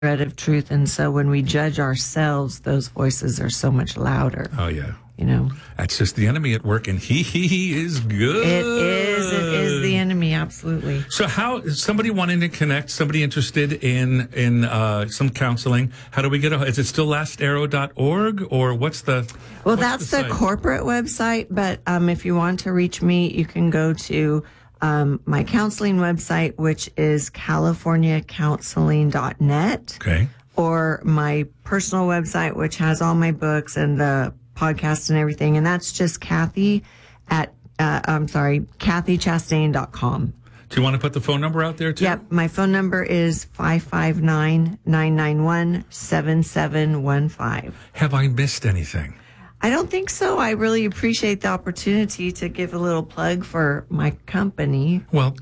thread of truth. And so when we judge ourselves, those voices are so much louder. Oh, yeah. You know, that's just the enemy at work, and he is good. It is the enemy, absolutely. So how, somebody wanting to connect, somebody interested in some counseling, how do we get is it stilllastarrow.org, or what's the Well, that's the corporate website, but if you want to reach me, you can go to my counseling website, which is californiacounseling.net. Okay. Or my personal website, which has all my books and the podcast and everything, and that's just CathyChastain.com. Do you want to put the phone number out there too? Yep, my phone number is 559-991-7715. Have I missed anything? I don't think so. I really appreciate the opportunity to give a little plug for my company. Well,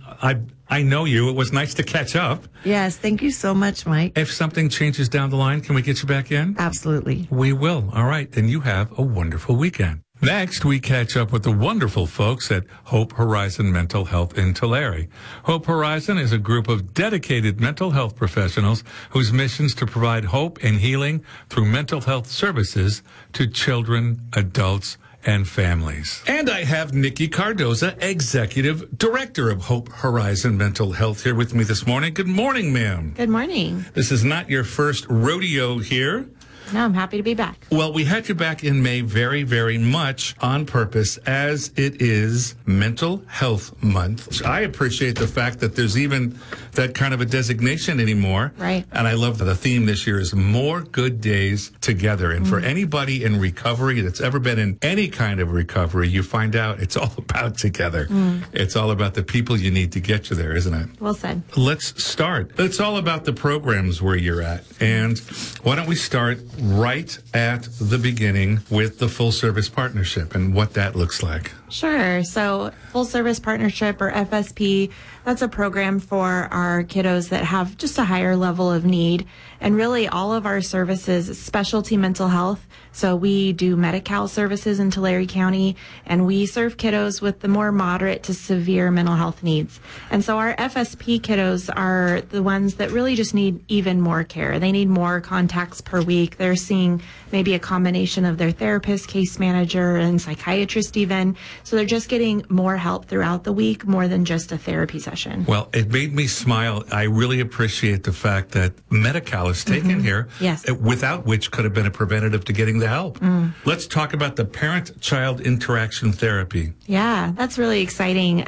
I know you. It was nice to catch up. Yes, thank you so much, Mike. If something changes down the line, can we get you back in? Absolutely. We will. All right. Then you have a wonderful weekend. Next, we catch up with the wonderful folks at Hope Horizon Mental Health in Tulare. Hope Horizon is a group of dedicated mental health professionals whose mission is to provide hope and healing through mental health services to children, adults, and families. And I have Nikki Cardoza, Executive Director of Hope Horizon Mental Health, here with me this morning. Good morning, ma'am. Good morning. This is not your first rodeo here. No, I'm happy to be back. Well, we had you back in May very, very much on purpose, as it is Mental Health Month. I appreciate the fact that there's even that kind of a designation anymore. Right. And I love the theme this year is More Good Days Together. And for anybody in recovery that's ever been in any kind of recovery, you find out it's all about together. It's all about the people you need to get you there, isn't it? Well said. Let's start. It's all about the programs where you're at. And why don't we start right at the beginning with the full service partnership and what that looks like. Sure. So full service partnership, or FSP, that's a program for our kiddos that have just a higher level of need. And really all of our services, specialty mental health. So we do Medi-Cal services in Tulare County, and we serve kiddos with the more moderate to severe mental health needs. And so our FSP kiddos are the ones that really just need even more care. They need more contacts per week. They're seeing maybe a combination of their therapist, case manager, and psychiatrist even. So they're just getting more help throughout the week, more than just a therapy session. Well, it made me smile. I really appreciate the fact that Medi-Cal is taken here, Yes. Without which could have been a preventative to getting the help. Let's talk about the parent-child interaction therapy. Yeah, that's really exciting.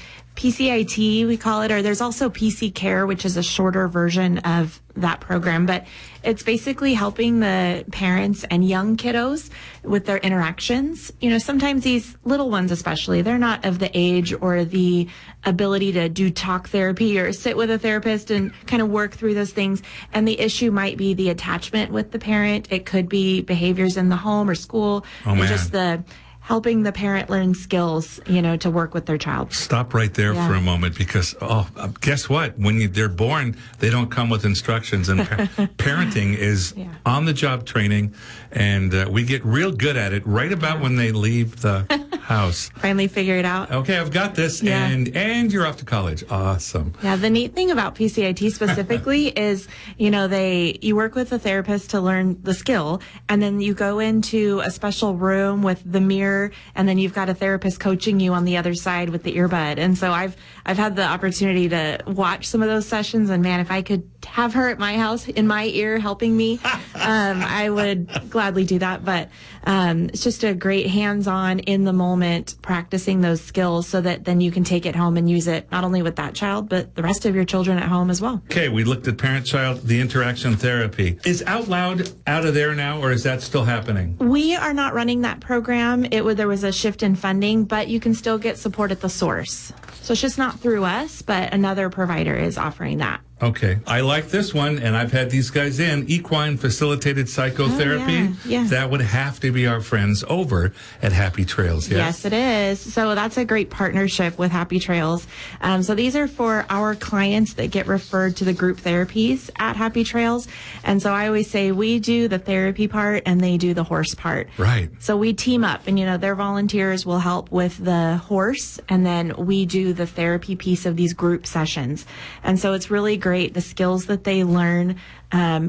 PCIT, we call it, or there's also PC Care, which is a shorter version of that program. But it's basically helping the parents and young kiddos with their interactions. You know, sometimes these little ones especially, they're not of the age or the ability to do talk therapy or sit with a therapist and kind of work through those things. And the issue might be the attachment with the parent. It could be behaviors in the home or school. Oh, man. Just the helping the parent learn skills, you know, to work with their child. Stop right there for a moment, because, guess what? When they're born, they don't come with instructions, and parenting is on-the-job training, and we get real good at it right about when they leave the house. Finally figure it out. Okay, I've got this, and you're off to college. Awesome. Yeah, the neat thing about PCIT specifically is, you know, you work with a therapist to learn the skill, and then you go into a special room with the mirror, and then you've got a therapist coaching you on the other side with the earbud. And so I've had the opportunity to watch some of those sessions, and man, if I could have her at my house in my ear helping me, I would gladly do that. But it's just a great hands-on, in the moment, practicing those skills so that then you can take it home and use it not only with that child, but the rest of your children at home as well. Okay, we looked at parent-child, the interaction therapy. Is Out Loud out of there now, or is that still happening? We are not running that program. There was a shift in funding, but you can still get support at the source. So it's just not through us, but another provider is offering that. Okay. I like this one, and I've had these guys in. Equine facilitated psychotherapy. Yeah. That would have to be our friends over at Happy Trails, yes? Yes, it is. So that's a great partnership with Happy Trails. So these are for our clients that get referred to the group therapies at Happy Trails. And so I always say we do the therapy part and they do the horse part. Right. So we team up, and, you know, their volunteers will help with the horse, and then we do the therapy piece of these group sessions. And so it's really great great. The skills that they learn